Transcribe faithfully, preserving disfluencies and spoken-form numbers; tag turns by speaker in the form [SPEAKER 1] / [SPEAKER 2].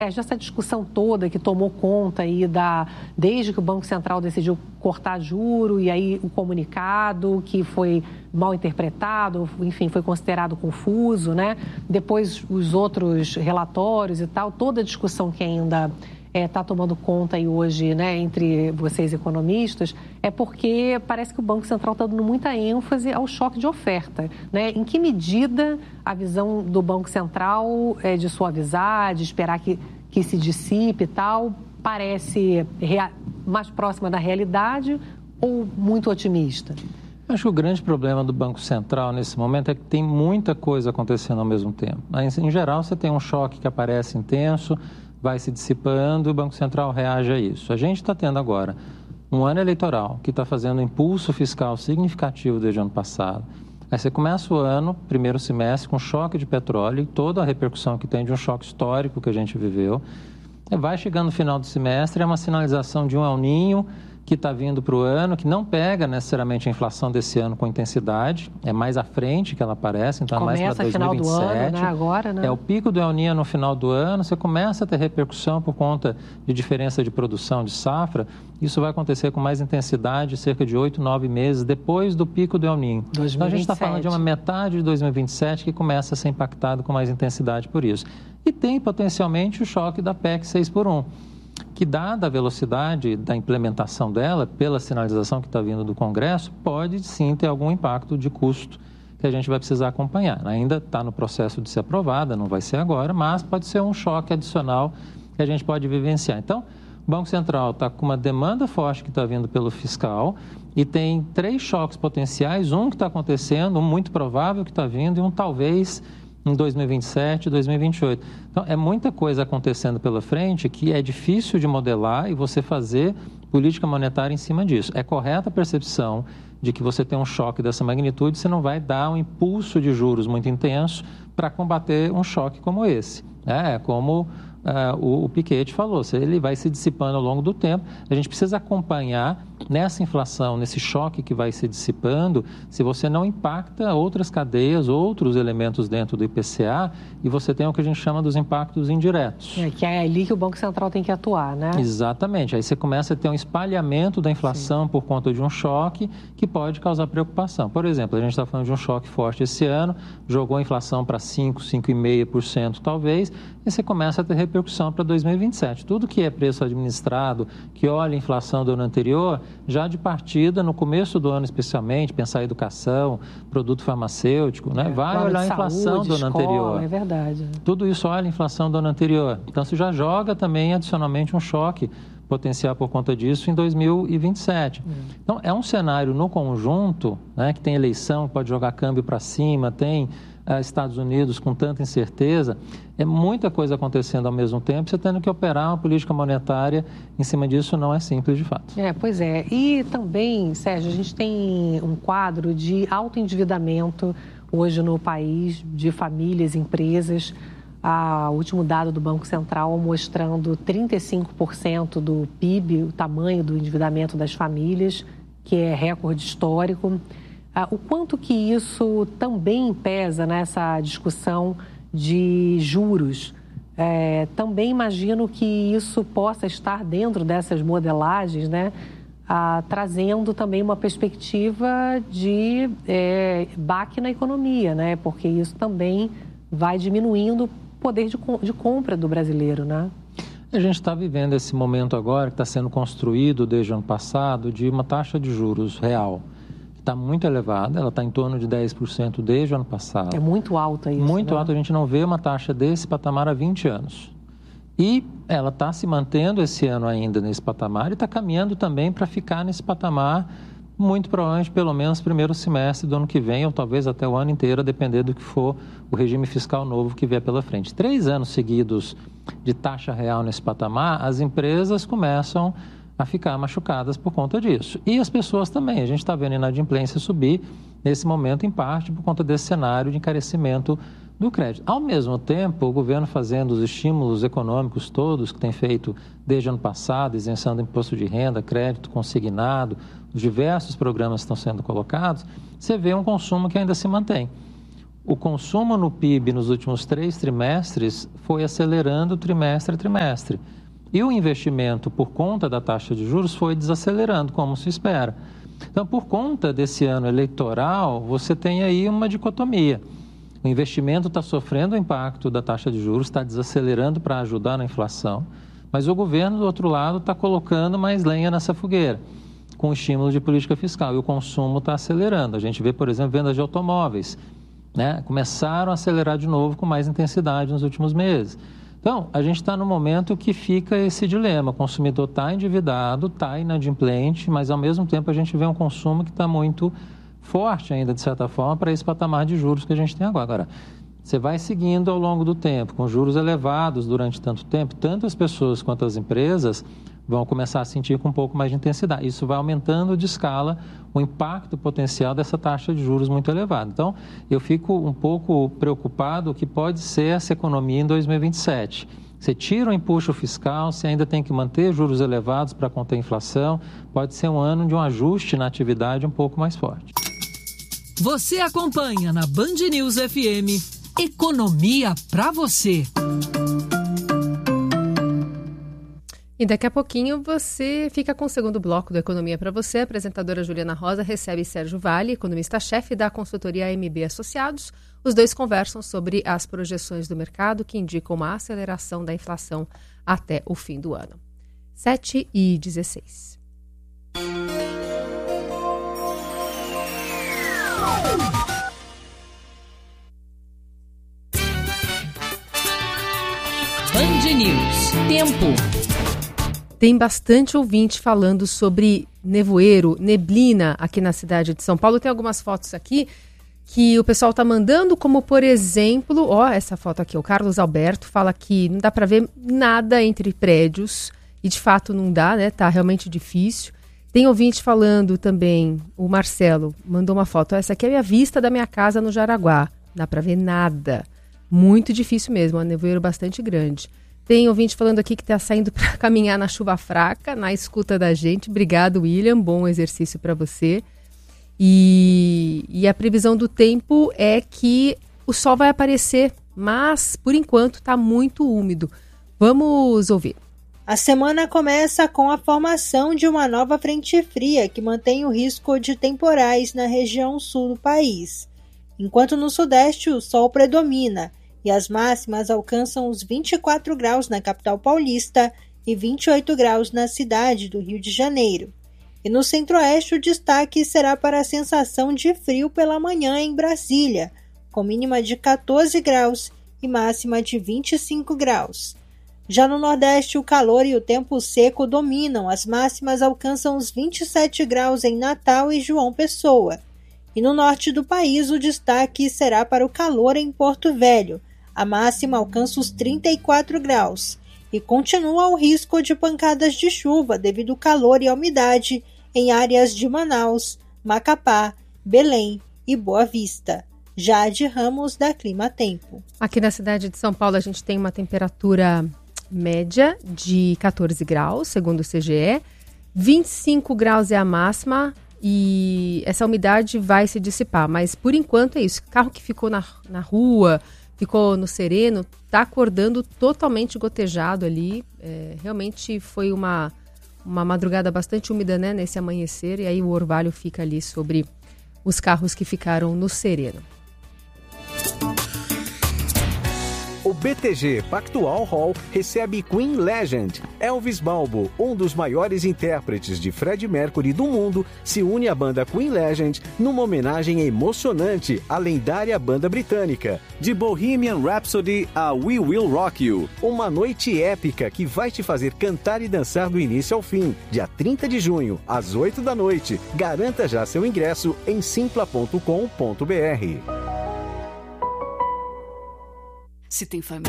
[SPEAKER 1] Essa discussão toda que tomou conta aí da, desde que o Banco Central decidiu cortar juro e aí o comunicado que foi mal interpretado, enfim, foi considerado confuso, né? Depois os outros relatórios e tal, toda a discussão que ainda está é, tomando conta aí hoje, né, entre vocês economistas, é porque parece que o Banco Central está dando muita ênfase ao choque de oferta, né? Em que medida a visão do Banco Central é de suavizar, de esperar que, que se dissipe e tal, parece rea... mais próxima da realidade ou muito otimista?
[SPEAKER 2] Acho que o grande problema do Banco Central nesse momento é que tem muita coisa acontecendo ao mesmo tempo. Em geral, você tem um choque que aparece intenso, vai se dissipando e o Banco Central reage a isso. A gente está tendo agora um ano eleitoral que está fazendo um impulso fiscal significativo desde o ano passado. Aí você começa o ano, primeiro semestre, com choque de petróleo e toda a repercussão que tem de um choque histórico que a gente viveu. E vai chegando no final do semestre, é uma sinalização de um El Niño que está vindo para o ano, que não pega necessariamente a inflação desse ano com intensidade, é mais à frente que ela aparece, então
[SPEAKER 1] começa
[SPEAKER 2] é mais para dois mil e vinte e sete.
[SPEAKER 1] Final do ano, né? Agora, né?
[SPEAKER 2] É o pico do El Niño no final do ano, você começa a ter repercussão por conta de diferença de produção de safra, isso vai acontecer com mais intensidade cerca de oito, nove meses depois do pico do El Niño.
[SPEAKER 1] dois mil e vinte e sete.
[SPEAKER 2] Então a gente está falando de uma metade de dois mil e vinte e sete que começa a ser impactado com mais intensidade por isso. E tem potencialmente o choque da P E C seis por um. Que, dada a velocidade da implementação dela, pela sinalização que está vindo do Congresso, pode sim ter algum impacto de custo que a gente vai precisar acompanhar. Ainda está no processo de ser aprovada, não vai ser agora, mas pode ser um choque adicional que a gente pode vivenciar. Então, o Banco Central está com uma demanda forte que está vindo pelo fiscal e tem três choques potenciais, um que está acontecendo, um muito provável que está vindo e um talvez em dois mil e vinte e sete, dois mil e vinte e oito. Então, é muita coisa acontecendo pela frente que é difícil de modelar e você fazer política monetária em cima disso. É correta a percepção de que você tem um choque dessa magnitude, você não vai dar um impulso de juros muito intenso para combater um choque como esse. É como uh, o, o Piketty falou, ele vai se dissipando ao longo do tempo. A gente precisa acompanhar nessa inflação, nesse choque que vai se dissipando, se você não impacta outras cadeias, outros elementos dentro do I P C A e você tem o que a gente chama dos impactos indiretos.
[SPEAKER 1] É, que é ali que o Banco Central tem que atuar, né?
[SPEAKER 2] Exatamente. Aí você começa a ter um espalhamento da inflação Sim. por conta de um choque que pode causar preocupação. Por exemplo, a gente está falando de um choque forte esse ano, jogou a inflação para cinco, cinco vírgula cinco por cento talvez, e você começa a ter repercussão para dois mil e vinte e sete. Tudo que é preço administrado, que olha a inflação do ano anterior, já de partida, no começo do ano especialmente, pensar em educação, produto farmacêutico, né? vai
[SPEAKER 1] Plano
[SPEAKER 2] olhar a
[SPEAKER 1] de
[SPEAKER 2] inflação
[SPEAKER 1] saúde,
[SPEAKER 2] do ano
[SPEAKER 1] escola,
[SPEAKER 2] anterior.
[SPEAKER 1] É verdade.
[SPEAKER 2] Tudo isso olha a inflação do ano anterior. Então, você já joga também, adicionalmente, um choque potencial por conta disso em dois mil e vinte e sete. Hum. Então, é um cenário no conjunto, né, que tem eleição, pode jogar câmbio para cima, tem uh, Estados Unidos com tanta incerteza, é muita coisa acontecendo ao mesmo tempo, você tendo que operar uma política monetária em cima disso não é simples de fato.
[SPEAKER 1] É, pois é. E também, Sérgio, a gente tem um quadro de alto endividamento hoje no país, de famílias, empresas. O último dado do Banco Central mostrando trinta e cinco por cento do P I B, o tamanho do endividamento das famílias, que é recorde histórico. O quanto que isso também pesa nessa discussão de juros? É, também imagino que isso possa estar dentro dessas modelagens, né? Ah, trazendo também uma perspectiva de é, baque na economia, né? Porque isso também vai diminuindo poder de, de compra do brasileiro, né?
[SPEAKER 2] A gente está vivendo esse momento agora que está sendo construído desde o ano passado de uma taxa de juros real que está muito elevada, ela está em torno de dez por cento desde o ano passado.
[SPEAKER 1] É muito alta isso,
[SPEAKER 2] Muito
[SPEAKER 1] né?
[SPEAKER 2] alta, a gente não vê uma taxa desse patamar há vinte anos. E ela está se mantendo esse ano ainda nesse patamar e está caminhando também para ficar nesse patamar muito provavelmente pelo menos no primeiro semestre do ano que vem, ou talvez até o ano inteiro, a depender do que for o regime fiscal novo que vier pela frente. Três anos seguidos de taxa real nesse patamar, as empresas começam a ficar machucadas por conta disso. E as pessoas também. A gente está vendo a inadimplência subir nesse momento, em parte, por conta desse cenário de encarecimento do crédito. Ao mesmo tempo, o governo fazendo os estímulos econômicos todos que tem feito desde o ano passado, isenção do imposto de renda, crédito consignado, os diversos programas que estão sendo colocados, você vê um consumo que ainda se mantém. o consumo no P I B nos últimos três trimestres foi acelerando trimestre a trimestre. E o investimento, por conta da taxa de juros, foi desacelerando, como se espera. Então, por conta desse ano eleitoral, você tem aí uma dicotomia. O investimento está sofrendo o impacto da taxa de juros, está desacelerando para ajudar na inflação, mas o governo, do outro lado, está colocando mais lenha nessa fogueira, com o estímulo de política fiscal, e o consumo está acelerando. A gente vê, por exemplo, vendas de automóveis, né? Começaram a acelerar de novo com mais intensidade nos últimos meses. Então, a gente está no momento que fica esse dilema. O consumidor está endividado, está inadimplente, mas ao mesmo tempo a gente vê um consumo que está muito forte ainda, de certa forma, para esse patamar de juros que a gente tem agora. Agora, você vai seguindo ao longo do tempo, com juros elevados durante tanto tempo, tanto as pessoas quanto as empresas vão começar a sentir com um pouco mais de intensidade. Isso vai aumentando de escala o impacto potencial dessa taxa de juros muito elevada. Então, eu fico um pouco preocupado que pode ser essa economia em dois mil e vinte e sete. Você tira o empuxo fiscal, você ainda tem que manter juros elevados para conter a inflação, pode ser um ano de um ajuste na atividade um pouco mais forte.
[SPEAKER 3] Você acompanha na Band News F M Economia para você.
[SPEAKER 4] E daqui a pouquinho você fica com o segundo bloco do Economia para você. A apresentadora Juliana Rosa recebe Sérgio Vale, economista-chefe da consultoria A M B Associados. Os dois conversam sobre as projeções do mercado que indicam uma aceleração da inflação até o fim do ano. sete e dezesseis.
[SPEAKER 3] Band News. Tempo.
[SPEAKER 4] Tem bastante ouvinte falando sobre nevoeiro, neblina aqui na cidade de São Paulo. Tem algumas fotos aqui que o pessoal está mandando, como por exemplo, ó, essa foto aqui, o Carlos Alberto fala que não dá para ver nada entre prédios e de fato não dá, né? Tá realmente difícil. Tem ouvinte falando também, o Marcelo mandou uma foto, essa aqui é a minha vista da minha casa no Jaraguá, não dá para ver nada. Muito difícil mesmo, é um nevoeiro bastante grande. Tem ouvinte falando aqui que está saindo para caminhar na chuva fraca, na escuta da gente. Obrigado, William. Bom exercício para você. E, e a previsão do tempo é que o sol vai aparecer, mas, por enquanto, está muito úmido. Vamos ouvir.
[SPEAKER 5] A semana começa com a formação de uma nova frente fria que mantém o risco de temporais na região sul do país. Enquanto no sudeste o sol predomina e as máximas alcançam os vinte e quatro graus na capital paulista e vinte e oito graus na cidade do Rio de Janeiro. E no centro-oeste o destaque será para a sensação de frio pela manhã em Brasília, com mínima de catorze graus e máxima de vinte e cinco graus. Já no nordeste o calor e o tempo seco dominam, as máximas alcançam os vinte e sete graus em Natal e João Pessoa. E no norte do país o destaque será para o calor em Porto Velho. A máxima alcança os trinta e quatro graus e continua o risco de pancadas de chuva devido ao calor e à umidade em áreas de Manaus, Macapá, Belém e Boa Vista. Jade Ramos, da Clima Tempo.
[SPEAKER 4] Aqui na cidade de São Paulo a gente tem uma temperatura média de catorze graus, segundo o C G E. vinte e cinco graus é a máxima e essa umidade vai se dissipar. Mas por enquanto é isso. Carro que ficou na, na rua, ficou no sereno, está acordando totalmente gotejado ali. É, realmente foi uma, uma madrugada bastante úmida, né, nesse amanhecer. E aí o orvalho fica ali sobre os carros que ficaram no sereno.
[SPEAKER 6] O B T G Pactual Hall recebe Queen Legend. Elvis Balbo, um dos maiores intérpretes de Freddie Mercury do mundo, se une à banda Queen Legend numa homenagem emocionante à lendária banda britânica. De Bohemian Rhapsody a We Will Rock You. Uma noite épica que vai te fazer cantar e dançar do início ao fim. Dia trinta de junho, às oito da noite. Garanta já seu ingresso em simpla ponto com ponto b r.
[SPEAKER 3] Se tem família.